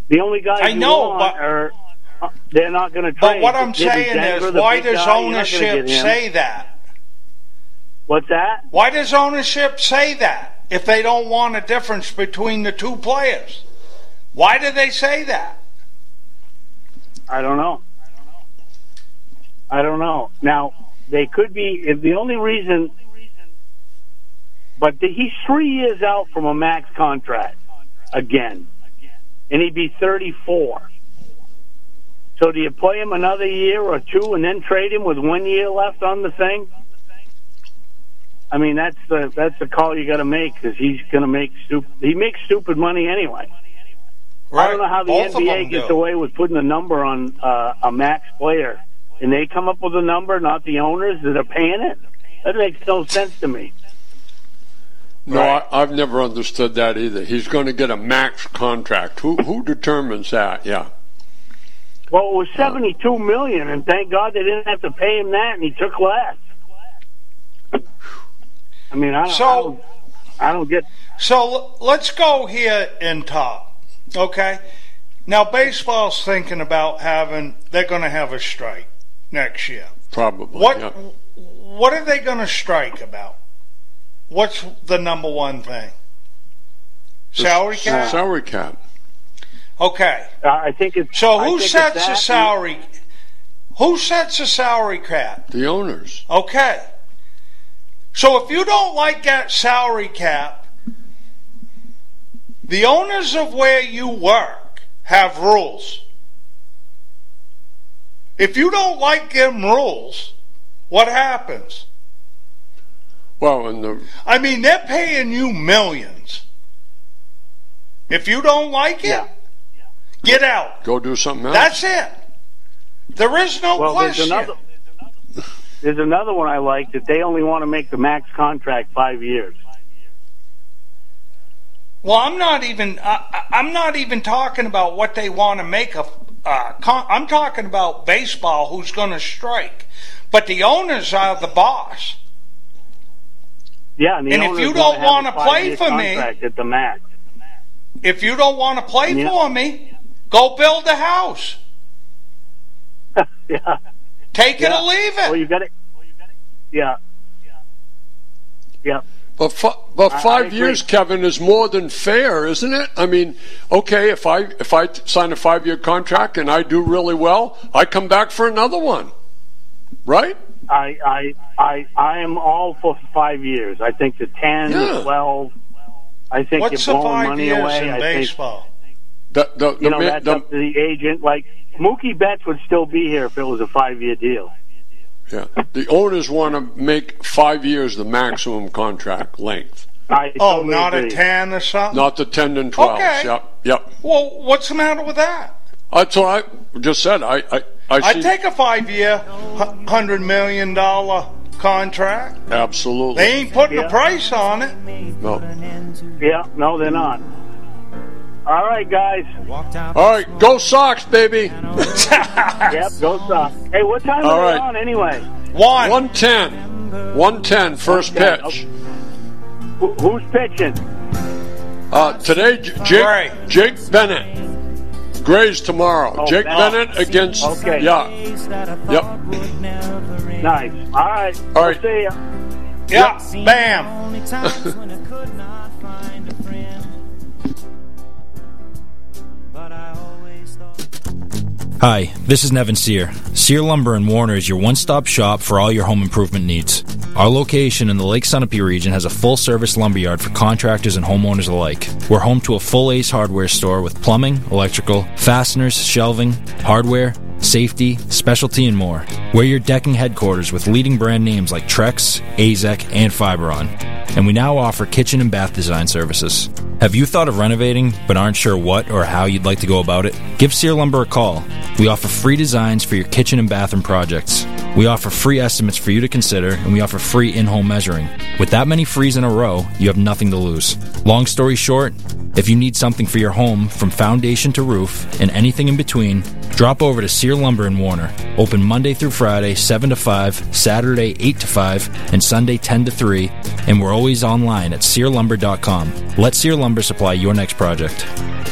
The only guys I know, but are they're not going to trade. But what I'm saying is, why does ownership say that? What's that? Why does ownership say that if they don't want a difference between the two players? Why do they say that? I don't know. Now, they could be, if the only reason, but he's 3 years out from a max contract again, and he'd be 34. So do you play him another year or two and then trade him with 1 year left on the thing? I mean, that's the call you got to make, because he's going to make he makes stupid money anyway. Right. I don't know how the NBA gets away with putting a number on a max player, and they come up with a number, not the owners that are paying it. That makes no sense to me. No, right. I've never understood that either. He's going to get a max contract. Who determines that? Yeah. Well, it was $72 million, and thank God they didn't have to pay him that, and he took less. I mean, I don't get. So let's go here and talk. Okay. Now baseball's thinking about they're going to have a strike next year. Probably. What are they going to strike about? What's the number one thing? Salary cap? Salary cap. Okay. I think it's. So who sets the salary? Who sets the salary cap? The owners. Okay. So if you don't like that salary cap, the owners of where you work have rules. If you don't like them rules, what happens? Well, I mean, they're paying you millions. If you don't like it, get out. Go do something else. That's it. There is no question. There's another one I like, that they only want to make the max contract 5 years. Well, I'm not even talking about what they want to make I'm talking about baseball, who's going to strike. But the owners are the boss. Yeah, and if you don't want to play for me, at the max. If you don't want to play for me, go build a house. Yeah. Take it or leave it. Well, you got it. Yeah. Yeah. But 5 years, Kevin, is more than fair, isn't it? I mean, okay, if I sign a 5-year contract and I do really well, I come back for another one, right? I am all for 5 years. I think the 10, the 12. I think what's you're the blowing 5 money years away. in baseball? That's up to the agent. Like Mookie Betts would still be here if it was a 5-year deal. Yeah, the owners want to make 5 years the maximum contract length. Totally not agree. a 10 or something? Not the 10 and 12. Okay. Yep. Well, what's the matter with that? That's what I just said. I'd take a 5-year, $100 million contract. Absolutely. They ain't putting a price on it. No. Yeah, no, they're not. All right, guys. All right, go Sox, baby. Yep, go Sox. Hey, what time are they on anyway? 1:10. 1:10, first pitch. Okay. Who's pitching? Today, Jake Bennett. Gray's tomorrow. Jake Bennett against. Okay. Yeah. Yep. Nice. All right. All right. See ya. Yeah. Bam. Hi, this is Nevin Sear. Sear Lumber in Warner is your one-stop shop for all your home improvement needs. Our location in the Lake Sunapee region has a full-service lumberyard for contractors and homeowners alike. We're home to a full Ace Hardware store with plumbing, electrical, fasteners, shelving, hardware, safety, specialty, and more. We're your decking headquarters with leading brand names like Trex, Azek, and Fiberon. And we now offer kitchen and bath design services. Have you thought of renovating but aren't sure what or how you'd like to go about it? Give Sear Lumber a call. We offer free designs for your kitchen and bathroom projects. We offer free estimates for you to consider, and we offer free in-home measuring. With that many frees in a row, you have nothing to lose. Long story short, if you need something for your home from foundation to roof and anything in between, drop over to Sear Lumber in Warner. Open Monday through Friday, 7 to 5, Saturday, 8 to 5, and Sunday, 10 to 3, and we're always online at SearLumber.com. Let Sear Lumber supply your next project.